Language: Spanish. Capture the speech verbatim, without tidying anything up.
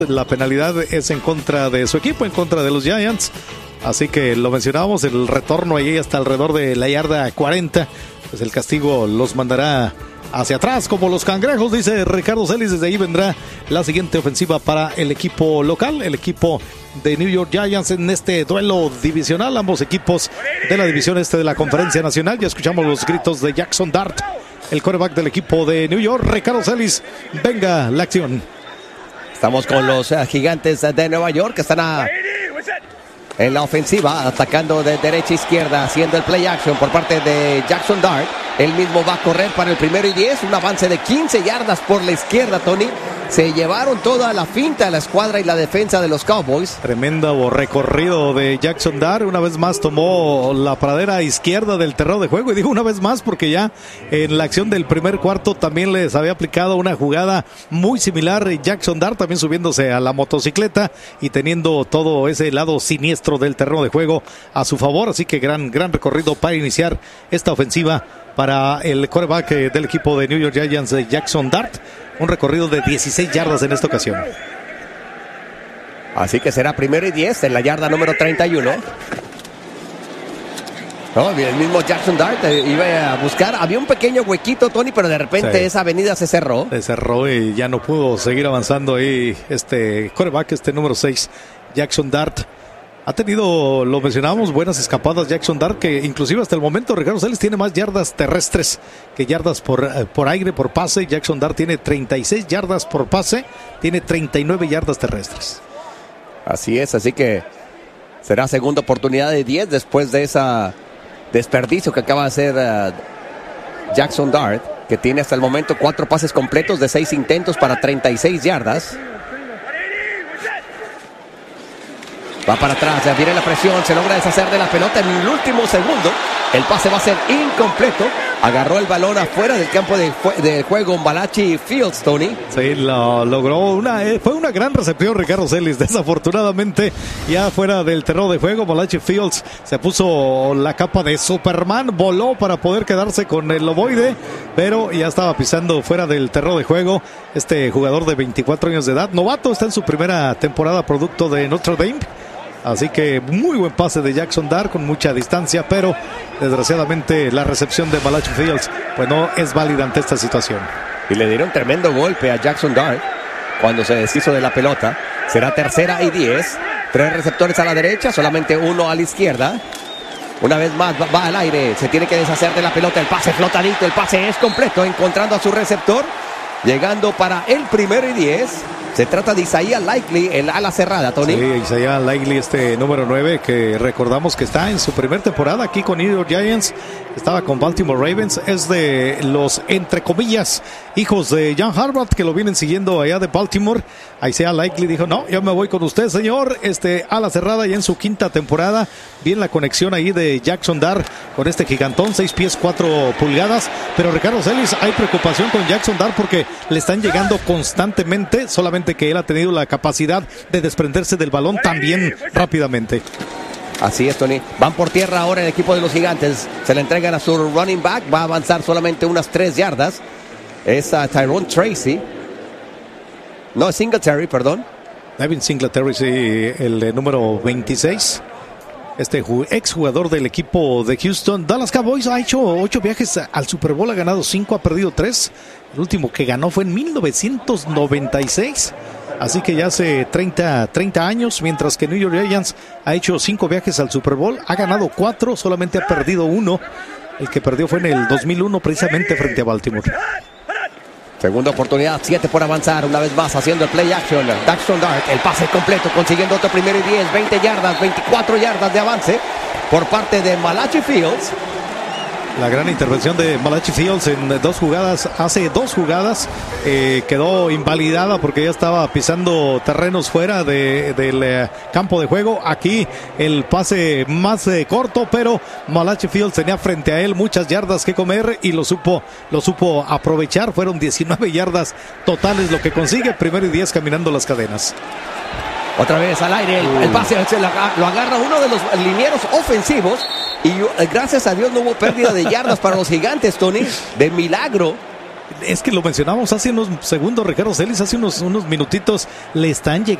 La penalidad es en contra de su equipo, en contra de los Giants. Así que lo mencionábamos, el retorno ahí hasta alrededor de la yarda cuarenta. Pues el castigo los mandará hacia atrás como los cangrejos, dice Ricardo Celis. Desde ahí vendrá la siguiente ofensiva para el equipo local, el equipo de New York Giants en este duelo divisional. Ambos equipos de la división este de la Conferencia Nacional. Ya escuchamos los gritos de Jackson Dart, el quarterback del equipo de New York. Ricardo Celis, venga la acción. Estamos con los uh, gigantes de Nueva York que están a, en la ofensiva, atacando de derecha a izquierda, haciendo el play action por parte de Jackson Dart. Él mismo va a correr para el primero y diez, un avance de quince yardas por la izquierda, Tony. Se llevaron toda la finta de la escuadra y la defensa de los Cowboys. Tremendo recorrido de Jackson Dart. Una vez más tomó la pradera izquierda del terreno de juego. Y digo una vez más porque ya en la acción del primer cuarto también les había aplicado una jugada muy similar. Jackson Dart también subiéndose a la motocicleta y teniendo todo ese lado siniestro del terreno de juego a su favor. Así que gran, gran recorrido para iniciar esta ofensiva para el quarterback del equipo de New York Giants, Jackson Dart. Un recorrido de dieciséis yardas en esta ocasión. Así que será primero y diez en la yarda número treinta y uno. No, el mismo Jackson Dart eh, iba a buscar. Había un pequeño huequito, Tony, pero de repente sí, esa avenida se cerró. Se cerró y ya no pudo seguir avanzando ahí este quarterback, este número seis, Jackson Dart. Ha tenido, lo mencionábamos, buenas escapadas Jackson Dart, que inclusive hasta el momento Ricardo Celis tiene más yardas terrestres que yardas por, eh, por aire, por pase. Jackson Dart tiene treinta y seis yardas por pase, tiene treinta y nueve yardas terrestres. Así es, así que será segunda oportunidad de diez después de ese desperdicio que acaba de hacer uh, Jackson Dart, que tiene hasta el momento cuatro pases completos de seis intentos para treinta y seis yardas. Va para atrás, ya viene la presión, se logra deshacer de la pelota en el último segundo. El pase va a ser incompleto. Agarró el balón afuera del campo de, de juego Malachi Fields, Tony. Sí, lo logró. Una, eh, fue una gran recepción, Ricardo Celis. Desafortunadamente, ya fuera del terreno de juego, Malachi Fields se puso la capa de Superman, voló para poder quedarse con el ovoide, pero ya estaba pisando fuera del terreno de juego. Este jugador de veinticuatro años de edad, novato, está en su primera temporada producto de Notre Dame. Así que muy buen pase de Jackson Dart con mucha distancia, pero desgraciadamente la recepción de Malachi Fields pues no es válida ante esta situación. Y le dieron tremendo golpe a Jackson Dart cuando se deshizo de la pelota. Será tercera y diez. Tres receptores a la derecha, solamente uno a la izquierda. Una vez más va, va al aire, se tiene que deshacer de la pelota. El pase flotadito, el pase es completo, encontrando a su receptor. Llegando para el primero y diez. Se trata de Isaiah Likely, el ala cerrada, Tony. Sí, Isaiah Likely, este número nueve, que recordamos que está en su primera temporada aquí con New York Giants. Estaba con Baltimore Ravens. Es de los, entre comillas, hijos de John Harbaugh, que lo vienen siguiendo allá de Baltimore. Isaiah Likely dijo, no, yo me voy con usted, señor. Este ala cerrada ya en su quinta temporada. Bien la conexión ahí de Jackson Dart con este gigantón, seis pies, cuatro pulgadas. Pero Ricardo Celis, hay preocupación con Jackson Dart porque le están llegando constantemente, solamente que él ha tenido la capacidad de desprenderse del balón también rápidamente. Así es, Tony. Van por tierra ahora el equipo de los gigantes. Se le entregan a su running back. Va a avanzar solamente unas tres yardas. Es a Tyrone Tracy. No, es Singletary, perdón. Devin Singletary, sí, el eh, número veintiséis. Este exjugador del equipo de Houston. Dallas Cowboys ha hecho ocho viajes al Super Bowl, ha ganado cinco, ha perdido tres. El último que ganó fue en mil novecientos noventa y seis. Así que ya hace treinta, treinta años, mientras que New York Giants ha hecho cinco viajes al Super Bowl, ha ganado cuatro, solamente ha perdido uno. El que perdió fue en el dos mil uno, precisamente frente a Baltimore. Segunda oportunidad, siete por avanzar, una vez más haciendo el play action. Jackson Dart, el pase completo, consiguiendo otro primero y diez, veinte yardas, veinticuatro yardas de avance por parte de Malachi Fields. La gran intervención de Malachi Fields en dos jugadas, hace dos jugadas, eh, quedó invalidada porque ya estaba pisando terrenos fuera de, del eh, campo de juego. Aquí el pase más eh, corto, pero Malachi Fields tenía frente a él muchas yardas que comer y lo supo, lo supo aprovechar. Fueron diecinueve yardas totales lo que consigue, primero y diez caminando las cadenas. Otra vez al aire, el, el pase lo agarra uno de los linieros ofensivos. Y gracias a Dios no hubo pérdida de yardas para los gigantes, Tony. De milagro Es que lo mencionamos hace unos segundos, Ricardo Celis, hace unos, unos minutitos, le están llegando